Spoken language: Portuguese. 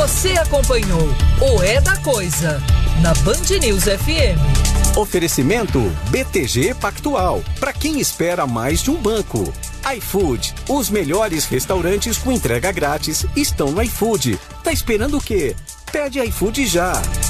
Você acompanhou o É da Coisa na Band News FM. Oferecimento BTG Pactual, para quem espera mais de um banco. iFood, os melhores restaurantes com entrega grátis estão no iFood. Tá esperando o quê? Pede iFood já.